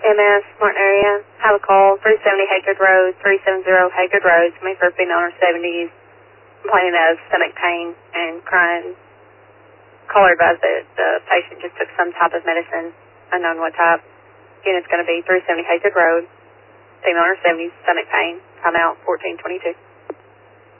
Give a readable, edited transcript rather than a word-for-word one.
EMS, Martin area. Have a call, 370 Haygood Road, 370 Haygood Road. Somebody for a female under 70s complaining of stomach pain and crying. Caller advised that the patient just took some type of medicine, unknown what type. Again, it's going to be 370 Haygood Road, female under 70s, stomach pain. Time out, 1422.